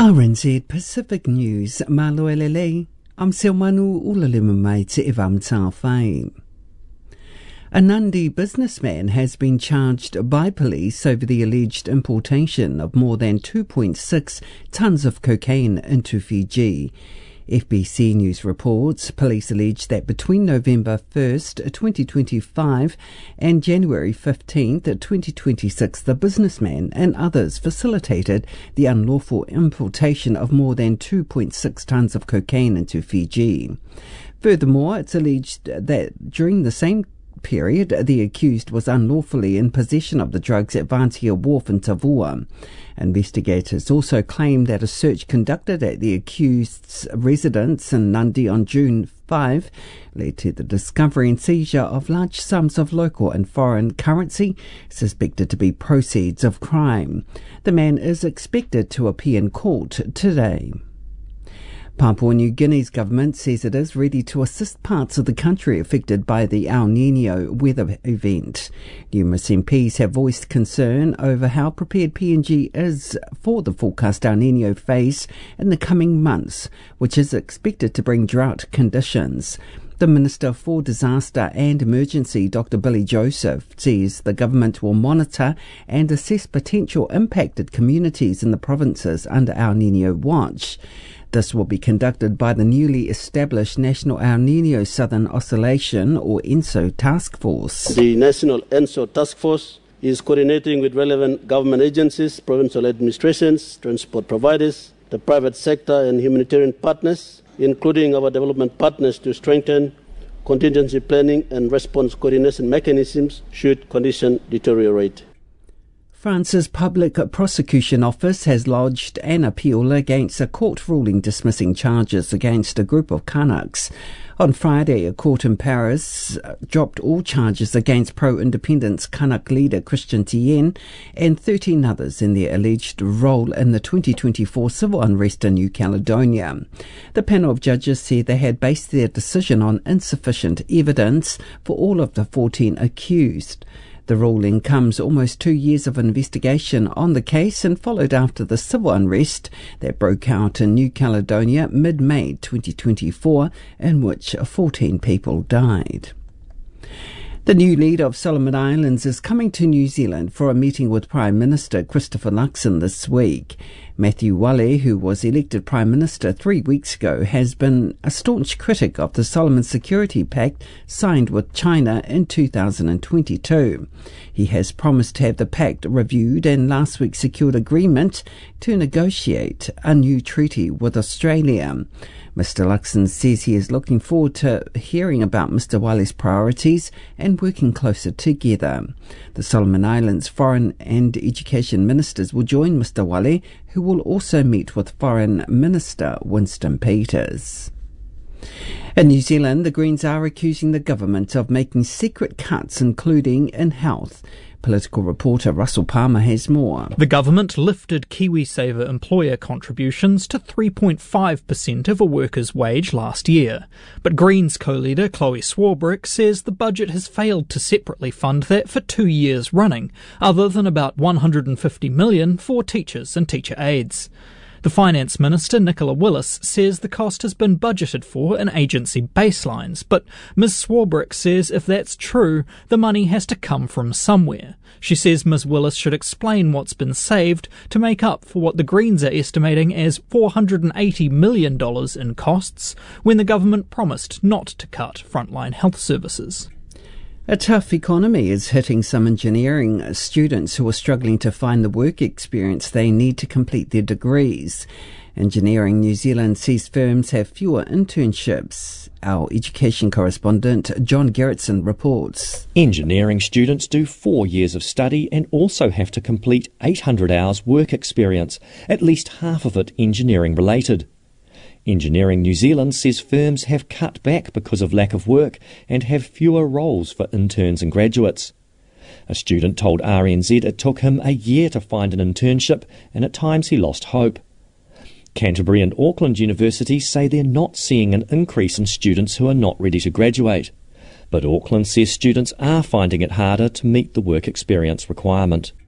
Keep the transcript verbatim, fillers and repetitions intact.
R N Z Pacific News, Maloelele, am Silmanu Ulalima mai te iwam tāwhai. A Nandi businessman has been charged by police over the alleged importation of more than two point six tonnes of cocaine into Fiji. F B C News reports police allege that between November first, twenty twenty-five and January fifteenth, twenty twenty-six, the businessman and others facilitated the unlawful importation of more than two point six tonnes of cocaine into Fiji. Furthermore, it's alleged that during the same period, the accused was unlawfully in possession of the drugs at Vantia Wharf in Tavua. Investigators also claim that a search conducted at the accused's residence in Nandi on June fifth led to the discovery and seizure of large sums of local and foreign currency suspected to be proceeds of crime. The man is expected to appear in court today. Papua New Guinea's government says it is ready to assist parts of the country affected by the El Niño weather event. Numerous M Ps have voiced concern over how prepared P N G is for the forecast El Niño phase in the coming months, which is expected to bring drought conditions. The Minister for Disaster and Emergency, Doctor Billy Joseph, says the government will monitor and assess potential impacted communities in the provinces under El Niño watch. This will be conducted by the newly established National El Niño Southern Oscillation, or ENSO, Task Force. The National ENSO Task Force is coordinating with relevant government agencies, provincial administrations, transport providers, the private sector and humanitarian partners, including our development partners, to strengthen contingency planning and response coordination mechanisms should conditions deteriorate. France's Public Prosecution Office has lodged an appeal against a court ruling dismissing charges against a group of Kanaks. On Friday, a court in Paris dropped all charges against pro-independence Kanak leader Christian Tien and thirteen others in their alleged role in the twenty twenty-four civil unrest in New Caledonia. The panel of judges said they had based their decision on insufficient evidence for all of the fourteen accused. The ruling comes almost two years of investigation on the case and followed after the civil unrest that broke out in New Caledonia mid-May twenty twenty-four, in which fourteen people died. The new leader of Solomon Islands is coming to New Zealand for a meeting with Prime Minister Christopher Luxon this week. Matthew Wale, who was elected Prime Minister three weeks ago, has been a staunch critic of the Solomon Security Pact signed with China in two thousand twenty-two. He has promised to have the pact reviewed and last week secured agreement to negotiate a new treaty with Australia. Mister Luxon says he is looking forward to hearing about Mister Wale's priorities and working closer together. The Solomon Islands Foreign and Education Ministers will join Mister Wale, who will also meet with Foreign Minister Winston Peters. In New Zealand, the Greens are accusing the government of making secret cuts, including in health. Political reporter Russell Palmer has more. The government lifted KiwiSaver employer contributions to three point five percent of a worker's wage last year. But Greens co-leader Chloe Swarbrick says the budget has failed to separately fund that for two years running, other than about one hundred fifty million dollars for teachers and teacher aides. The Finance Minister, Nicola Willis, says the cost has been budgeted for in agency baselines, but Miz Swarbrick says if that's true, the money has to come from somewhere. She says Miz Willis should explain what's been saved to make up for what the Greens are estimating as four hundred eighty million dollars in costs, when the government promised not to cut frontline health services. A tough economy is hitting some engineering students who are struggling to find the work experience they need to complete their degrees. Engineering New Zealand sees firms have fewer internships. Our education correspondent John Gerritsen reports. Engineering students do four years of study and also have to complete eight hundred hours work experience, at least half of it engineering related. Engineering New Zealand says firms have cut back because of lack of work and have fewer roles for interns and graduates. A student told R N Z it took him a year to find an internship and at times he lost hope. Canterbury and Auckland universities say they're not seeing an increase in students who are not ready to graduate. But Auckland says students are finding it harder to meet the work experience requirement.